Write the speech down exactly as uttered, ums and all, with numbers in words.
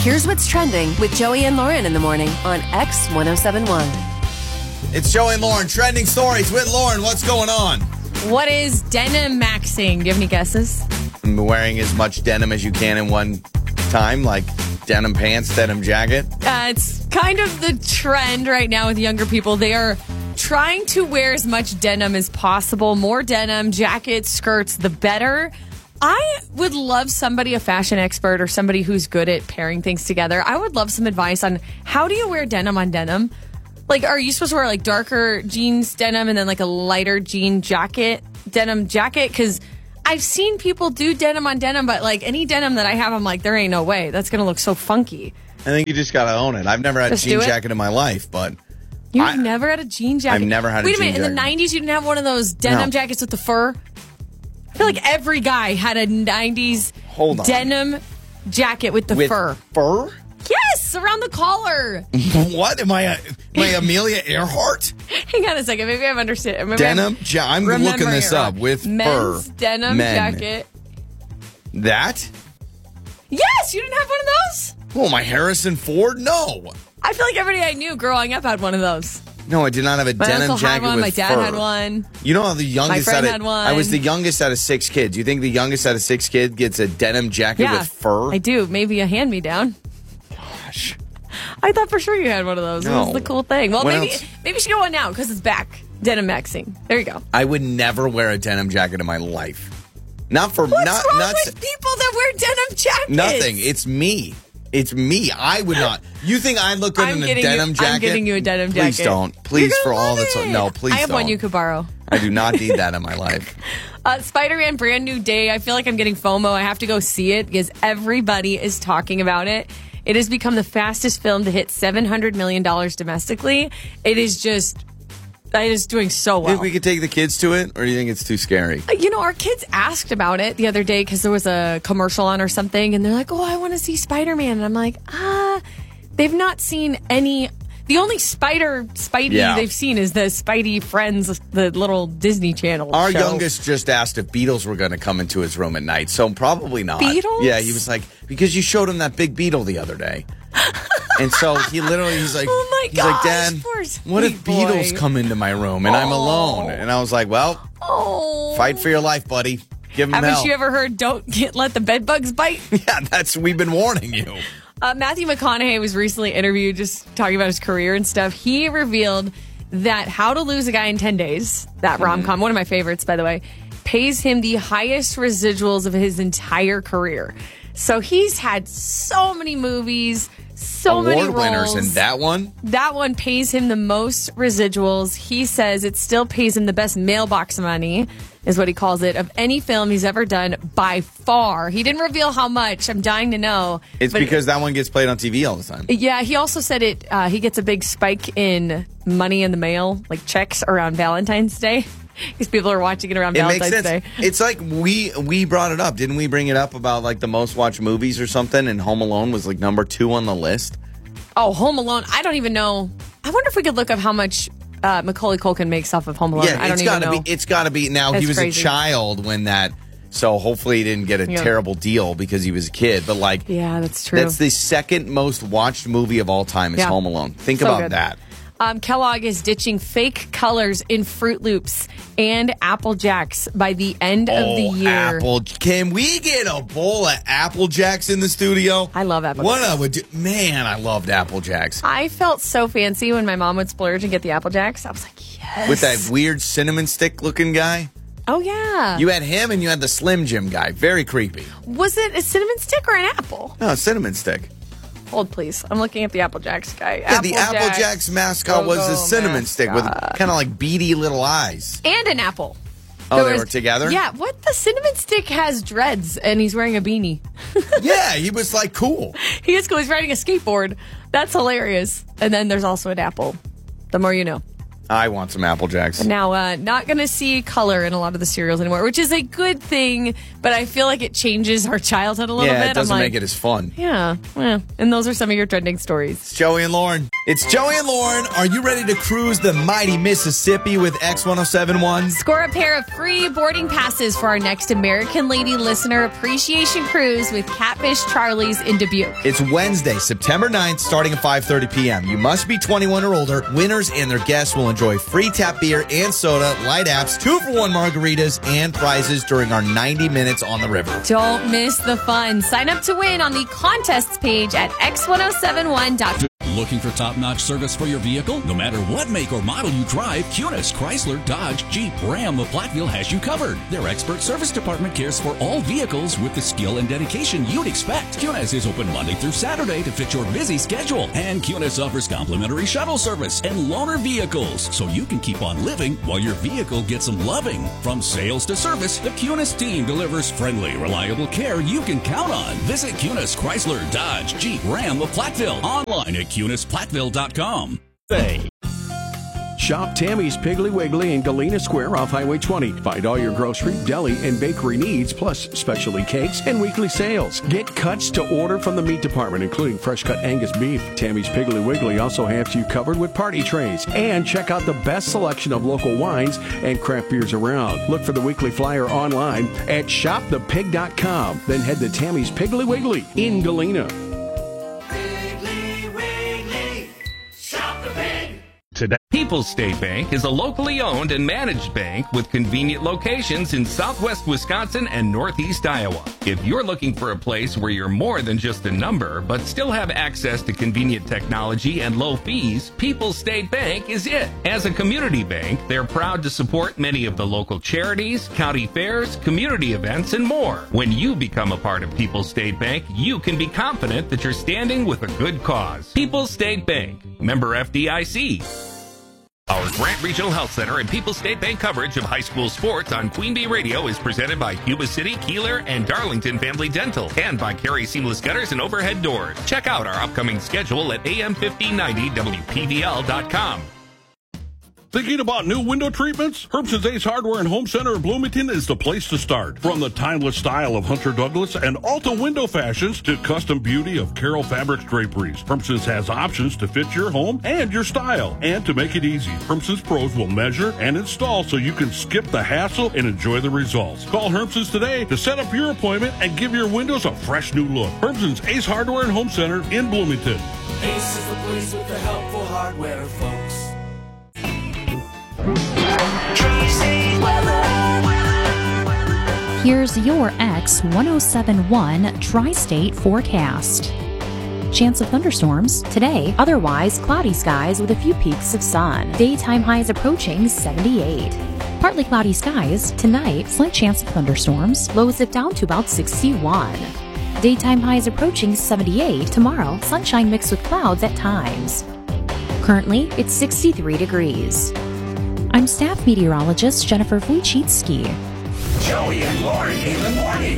Here's what's trending with Joey and Lauren in the morning on X ten seventy-one. It's Joey and Lauren. Trending stories with Lauren. What's going on? What is denim maxing? Do you have any guesses? I'm wearing as much denim as you can in one time, like denim pants, denim jacket. Uh, it's kind of the trend right now with younger people. They are trying to wear as much denim as possible. More denim, jackets, skirts, the better. I would love somebody, a fashion expert or somebody who's good at pairing things together. I would love some advice on how do you wear denim on denim? Like, are you supposed to wear like darker jeans denim and then like a lighter jean jacket, denim jacket? Because I've seen people do denim on denim, but like any denim that I have, I'm like, there ain't no way. That's going to look so funky. I think you just got to own it. I've never had Just a jean do it. jacket in my life, but... You've I- never had a jean jacket? I've never had a Wait a jean minute, in the jacket. nineties, you didn't have one of those denim No. jackets with the fur? I feel like every guy had a nineties Hold on. denim jacket with the With fur. fur? Yes, around the collar. What? Am I, a, am I Amelia Earhart? Hang on a second. Maybe I'm understanding. Maybe Denim? Ja- I'm looking remembering this it up. wrong. With Men's fur. denim Men. jacket. That? Yes, you didn't have one of those? Oh, my Harrison Ford? No. I feel like everybody I knew growing up had one of those. No, I did not have a My denim uncle jacket had one. with My dad fur. had one. You know how the youngest friend out of, had one. I was the youngest out of six kids. You think the youngest out of six kids gets a denim jacket Yeah, with fur? I do. Maybe a hand-me-down. Gosh. I thought for sure you had one of those. It No. was the cool thing. Well, What maybe else? maybe you should get one now because it's back. Denim maxing. There you go. I would never wear a denim jacket in my life. Not for What's not wrong not with people that wear denim jackets? nothing. It's me. It's me. I would not. You think I look good I'm in a getting denim you, jacket? I'm getting you a denim jacket. Please don't. Please, You're for gonna all love that's it. no. Please I have don't. one you could borrow. I do not need that in my life. Uh, Spider-Man Brand New Day. I feel like I'm getting FOMO. I have to go see it because everybody is talking about it. It has become the fastest film to hit seven hundred million dollars domestically. It is just, it is doing so well. Think we could take the kids to it, or do you think it's too scary? You know, our kids asked about it the other day because there was a commercial on or something, and they're like, oh, I want to see Spider-Man. And I'm like, ah, they've not seen any. The only Spider Spidey Yeah. they've seen is the Spidey Friends, the little Disney Channel Our show. youngest just asked if Beatles were going to come into his room at night, so probably not. Beatles? Yeah, he was like, because you showed him that big beetle the other day. And so he literally, he's like, Oh my he's like, gosh, Dad, poor what if sweet boy." Beatles come into my room and I'm Oh. alone? And I was like, well, Oh. fight for your life, buddy. Give him Haven't hell. you ever heard, don't get, let the bed bugs bite? Yeah, that's, we've been warning you. Uh, Matthew McConaughey was recently interviewed just talking about his career and stuff. He revealed that How to Lose a Guy in ten days, that rom-com, one of my favorites, by the way, pays him the highest residuals of his entire career. So he's had so many movies, so many Award roles. winners in that one. That one pays him the most residuals. He says it still pays him the best mailbox money, is what he calls it, of any film he's ever done by far. He didn't reveal how much. I'm dying to know. It's But- because that one gets played on T V all the time. Yeah, he also said it. Uh, he gets a big spike in money in the mail, like checks around Valentine's Day, because people are watching it around It makes Valentine's sense. Day. It's like we we brought it up. Didn't we bring it up about like the most watched movies or something? And Home Alone was like number two on the list. Oh, Home Alone. I don't even know. I wonder if we could look up how much uh, Macaulay Culkin makes off of Home Alone. Yeah, I don't it's even gotta know. be. It's gotta be. Now he That's was crazy. a child when that. So hopefully he didn't get a Yeah. terrible deal because he was a kid. But like, Yeah, that's true. that's the second most watched movie of all time is Yeah. Home Alone. Think So about good. that. Um, Kellogg is ditching fake colors in Fruit Loops and Apple Jacks by the end of the Oh, year. Apple. Can we get a bowl of Apple Jacks in the studio? I love Apple What Jacks. I would do, man, I loved Apple Jacks. I felt so fancy when my mom would splurge and get the Apple Jacks. I was like, yes. With that weird cinnamon stick looking guy. Oh, yeah. You had him and you had the Slim Jim guy. Very creepy. Was it a cinnamon stick or an apple? No, cinnamon stick. Hold, please. I'm looking at the Apple Jacks guy. Yeah, the Apple Jacks mascot was a logo cinnamon stick with mascot. kind of like beady little eyes. And an apple. Oh, There they was- were together? Yeah, what? The cinnamon stick has dreads and he's wearing a beanie. Yeah, he was like cool. He is cool. He's riding a skateboard. That's hilarious. And then there's also an apple. The more you know. I want some Apple Jacks. Now, uh, not going to see color in a lot of the cereals anymore, which is a good thing, but I feel like it changes our childhood a little yeah, bit. it doesn't I'm like, make it as fun. Yeah, well, and those are some of your trending stories. It's Joey and Lauren. It's Joey and Lauren. Are you ready to cruise the mighty Mississippi with X one oh seven one? Score a pair of free boarding passes for our next American Lady Listener Appreciation Cruise with Catfish Charlie's in Dubuque. It's Wednesday, September ninth, starting at five thirty p.m. You must be twenty-one or older. Winners and their guests will enjoy free tap beer and soda, light apps, two for one margaritas, and prizes during our ninety minutes on the river. Don't miss the fun. Sign up to win on the contests page at x one oh seven one dot com. Looking for top-notch service for your vehicle? No matter what make or model you drive, Cunis, Chrysler, Dodge, Jeep, Ram of Platteville has you covered. Their expert service department cares for all vehicles with the skill and dedication you'd expect. Cunis is open Monday through Saturday to fit your busy schedule. And Cunis offers complimentary shuttle service and loaner vehicles, so you can keep on living while your vehicle gets some loving. From sales to service, the Cunis team delivers friendly, reliable care you can count on. Visit Cunis, Chrysler, Dodge, Jeep, Ram of Platteville. Online at Cunis Platteville dot com. Say. Shop Tammy's Piggly Wiggly in Galena Square off Highway twenty. Find all your grocery, deli, and bakery needs, plus specialty cakes and weekly sales. Get cuts to order from the meat department, including fresh-cut Angus beef. Tammy's Piggly Wiggly also has you covered with party trays. And check out the best selection of local wines and craft beers around. Look for the weekly flyer online at shop the pig dot com. Then head to Tammy's Piggly Wiggly in Galena. Today, People's State Bank is a locally owned and managed bank with convenient locations in southwest Wisconsin and northeast Iowa. If you're looking for a place where you're more than just a number, but still have access to convenient technology and low fees, People's State Bank is it. As a community bank, they're proud to support many of the local charities, county fairs, community events, and more. When you become a part of People's State Bank, you can be confident that you're standing with a good cause. People's State Bank, member F D I C. Our Grant Regional Health Center and People's State Bank coverage of high school sports on Queen Bee Radio is presented by Yuba City, Keeler, and Darlington Family Dental, and by Carey Seamless Gutters and Overhead Doors. Check out our upcoming schedule at A M fifteen ninety W P V L dot com. Thinking about new window treatments? Herbson's Ace Hardware and Home Center in Bloomington is the place to start. From the timeless style of Hunter Douglas and Alta window fashions to custom beauty of Carroll Fabrics draperies, Herbson's has options to fit your home and your style. And to make it easy, Herbson's pros will measure and install so you can skip the hassle and enjoy the results. Call Herbson's today to set up your appointment and give your windows a fresh new look. Herbson's Ace Hardware and Home Center in Bloomington. Ace is the place with the helpful hardware, folks. Here's your X one oh seven one Tri-State forecast. Chance of thunderstorms today, otherwise cloudy skies with a few peaks of sun. Daytime highs approaching seventy-eight. Partly cloudy skies tonight, slight chance of thunderstorms, lows dip down to about sixty-one. Daytime highs approaching seventy-eight. Tomorrow, sunshine mixed with clouds at times. Currently, it's sixty-three degrees. I'm staff meteorologist Jennifer Wojcicki. Joey and Lauren in the morning.